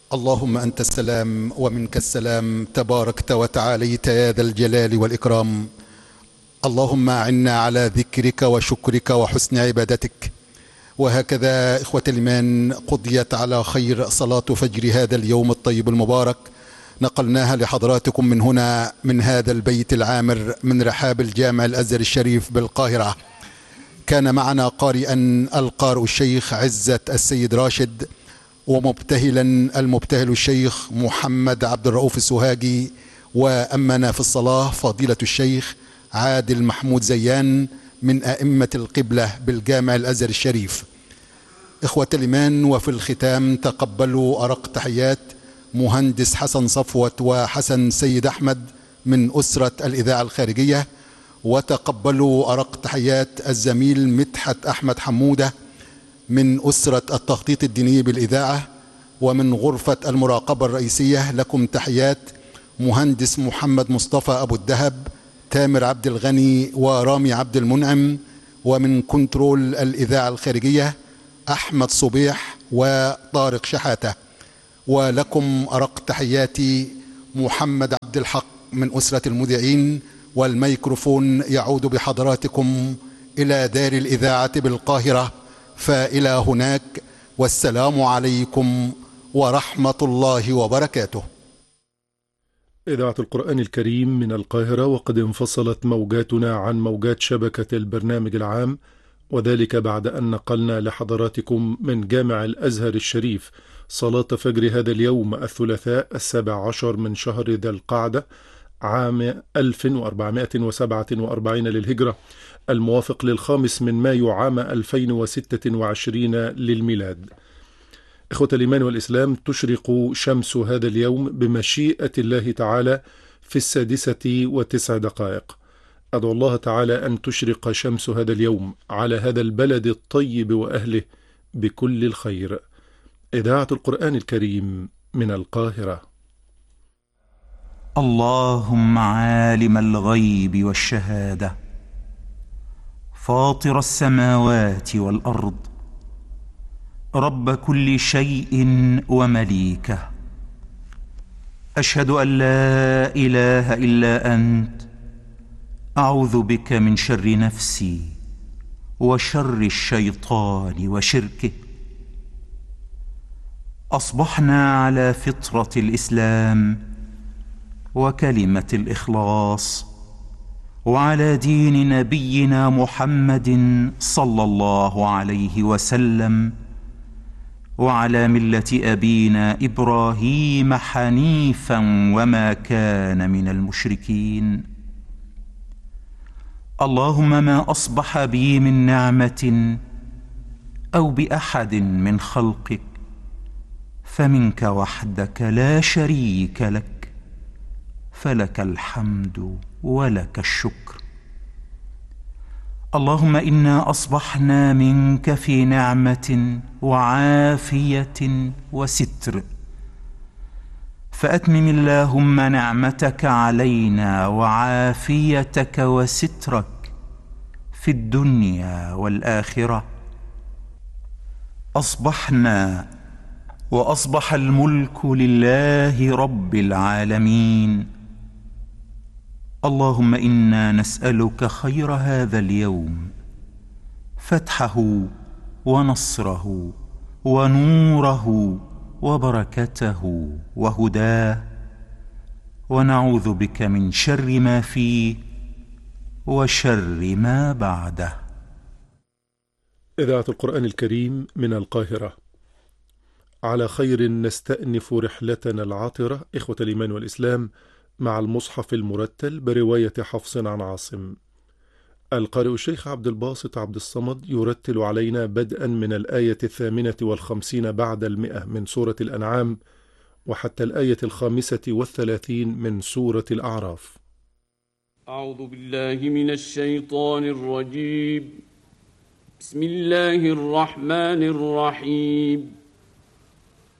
اللهم أنت السلام ومنك السلام، تباركت وتعاليت يا ذا الجلال والإكرام. اللهم أعنا على ذكرك وشكرك وحسن عبادتك. وهكذا إخوة الإيمان قضيت على خير صلاة فجر هذا اليوم الطيب المبارك، نقلناها لحضراتكم من هنا من هذا البيت العامر من رحاب الجامع الأزهر الشريف بالقاهرة. كان معنا قارئا القارئ الشيخ عزة السيد راشد، ومبتهلا المبتهل الشيخ محمد عبد الرؤوف السوهاجي، وأمنا في الصلاة فضيلة الشيخ عادل محمود زيان من أئمة القبلة بالجامع الأزهر الشريف. إخوة الإيمان، وفي الختام تقبلوا أرق تحيات مهندس حسن صفوت وحسن سيد أحمد من أسرة الإذاعة الخارجية، وتقبلوا أرق تحيات الزميل مدحت أحمد حمودة من أسرة التخطيط الديني بالإذاعة، ومن غرفة المراقبة الرئيسية لكم تحيات مهندس محمد مصطفى أبو الدهب، تامر عبد الغني ورامي عبد المنعم، ومن كنترول الإذاعة الخارجية أحمد صبيح وطارق شحاتة. ولكم أرق تحياتي محمد عبد الحق من أسرة المذيعين، والميكروفون يعود بحضراتكم إلى دار الإذاعة بالقاهرة، فإلى هناك، والسلام عليكم ورحمة الله وبركاته. إذاعة القرآن الكريم من القاهرة، وقد انفصلت موجاتنا عن موجات شبكة البرنامج العام، وذلك بعد أن نقلنا لحضراتكم من جامع الأزهر الشريف صلاة فجر هذا اليوم الثلاثاء 17 من شهر ذي القعدة عام 1447 للهجرة، الموافق للخامس من مايو عام 2026 للميلاد. إخوة الإيمان والإسلام، تشرق شمس هذا اليوم بمشيئة الله تعالى في 6:09. أدعو الله تعالى أن تشرق شمس هذا اليوم على هذا البلد الطيب وأهله بكل الخير. إذاعة القرآن الكريم من القاهرة. اللهم عالم الغيب والشهادة، فاطر السماوات والأرض، رب كل شيء ومليكه، أشهد أن لا إله إلا أنت، أعوذ بك من شر نفسي وشر الشيطان وشركه. أصبحنا على فطرة الإسلام وكلمة الإخلاص، وعلى دين نبينا محمد صلى الله عليه وسلم، وعلى ملة أبينا إبراهيم حنيفا وما كان من المشركين. اللهم ما أصبح بي من نعمة أو بأحد من خلقك فمنك وحدك لا شريك لك، فلك الحمد ولك الشكر. اللهم إنا أصبحنا منك في نعمة وعافية وستر، فأتمم اللهم نعمتك علينا وعافيتك وسترك في الدنيا والآخرة. أصبحنا وأصبح الملك لله رب العالمين. اللهم إنا نسألك خير هذا اليوم، فتحه ونصره ونوره وبركته وهداه، ونعوذ بك من شر ما فيه وشر ما بعده. إذاعة القرآن الكريم من القاهرة. على خير نستأنف رحلتنا العاطرة، إخوة الإيمان والإسلام، مع المصحف المرتل برواية حفص عن عاصم. القارئ الشيخ عبد الباسط عبد الصمد يرتل علينا بدءا من الآية 58 بعد 100 من سورة الأنعام، وحتى الآية 35 من سورة الأعراف. أعوذ بالله من الشيطان الرجيم. بسم الله الرحمن الرحيم.